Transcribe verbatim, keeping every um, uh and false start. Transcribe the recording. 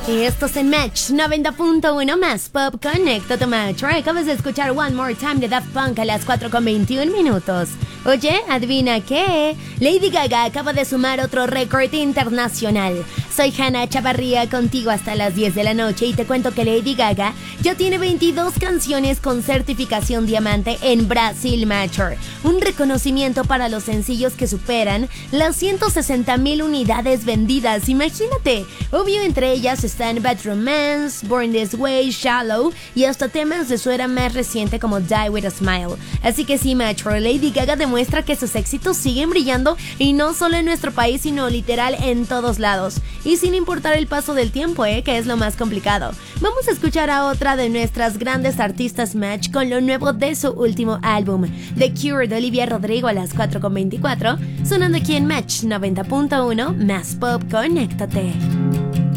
Y esto es en Match noventa punto uno más Pop. Conecta tu Match. Acabas de escuchar One More Time de Daft Punk a las cuatro con veintiún minutos. Oye, ¿adivina qué? Lady Gaga acaba de sumar otro récord internacional. Soy Hannah Chavarría, contigo hasta las diez de la noche, y te cuento que Lady Gaga ya tiene veintidós canciones con certificación diamante en Brasil Major, un reconocimiento para los sencillos que superan las ciento sesenta mil unidades vendidas. Imagínate, obvio, entre ellas están Bad Romance, Born This Way, Shallow y hasta temas de su era más reciente como Die With A Smile. Así que sí, Major, Lady Gaga demuestra que sus éxitos siguen brillando, y no solo en nuestro país, sino literal en todos lados. Y sin importar el paso del tiempo, ¿eh? Que es lo más complicado. Vamos a escuchar a otra de nuestras grandes artistas Match con lo nuevo de su último álbum, The Cure de Olivia Rodrigo, a las cuatro con veinticuatro, sonando aquí en Match noventa punto uno más Pop. Conéctate.